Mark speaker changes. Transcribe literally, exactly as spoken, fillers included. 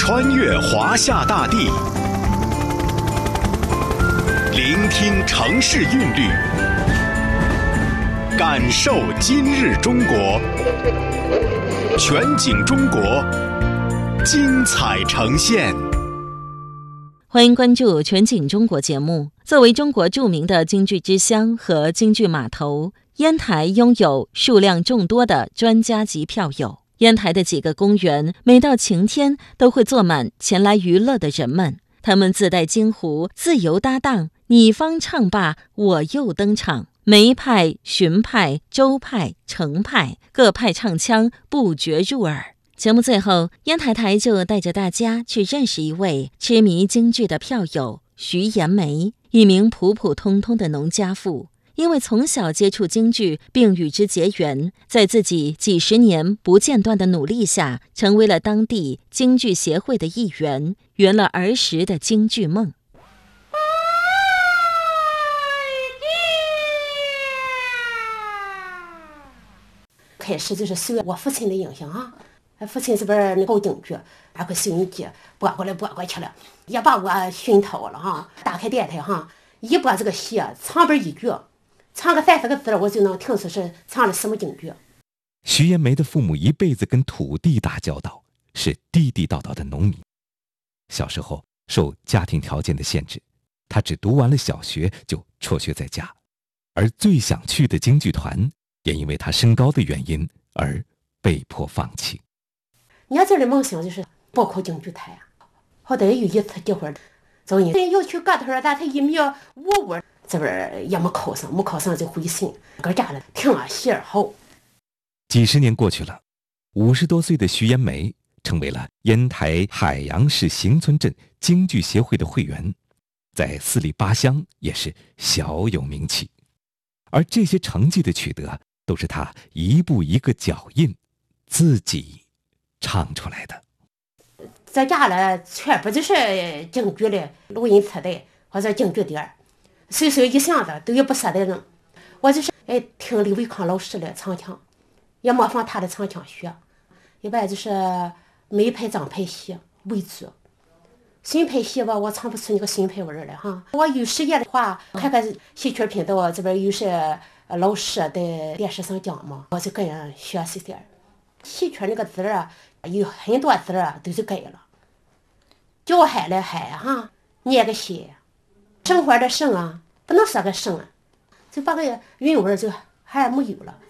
Speaker 1: 穿越华夏大地，聆听城市韵律，感受今日中国。全景中国，精彩呈现。
Speaker 2: 欢迎关注全景中国节目。作为中国著名的京剧之乡和京剧码头，烟台拥有数量众多的专家级票友。烟台的几个公园，每到晴天都会坐满前来娱乐的人们。他们自带京胡，自由搭档，你方唱罢我又登场。梅派、荀派、周派、程派，各派唱腔不绝入耳。节目最后，烟台台就带着大家去认识一位痴迷京剧的票友徐延梅，一名普普通通的农家妇。因为从小接触京剧并与之结缘，在自己几十年不间断的努力下，成为了当地京剧协会的一员，圆了儿时的京剧梦。
Speaker 3: 开始就是受我父亲的影响啊，父亲这边搞京剧，拿个收音机播过来播过去了，也把我熏陶了哈。打开电台哈，一播这个戏，唱边一句，唱个三四个字，我就能听出是唱的什么京剧。
Speaker 4: 徐延梅的父母一辈子跟土地打交道，是地地道道的农民。小时候受家庭条件的限制，他只读完了小学就辍学在家，而最想去的京剧团也因为他身高的原因而被迫放弃。
Speaker 3: 年轻的梦想就是报考京剧团，好歹有一次机会，走你要去个头，但他一米五五，这边也没考上，没考上就回省，搁家里听了戏儿好。
Speaker 4: 几十年过去了，五十多岁的徐延梅成为了烟台海洋市行村镇京剧协会的会员，在四里八乡也是小有名气。而这些成绩的取得，都是他一步一个脚印，自己唱出来的。
Speaker 3: 在家里全部就是京剧的录音磁带或者京剧碟，随手一箱子都有不少的人。我就是哎听李维康老师的唱腔，也模仿他的唱腔学，一般就是梅派张派戏为主。新派戏吧，我唱不出那个新派味儿来哈。我有时间的话，看看戏曲频道这边有些老师在电视上讲嘛，我就跟人学习点。戏曲那个字啊，有很多字啊都是改了，叫海来海哈，念个西，生活的生啊，不能说个生啊，就把个韵味就还没有了。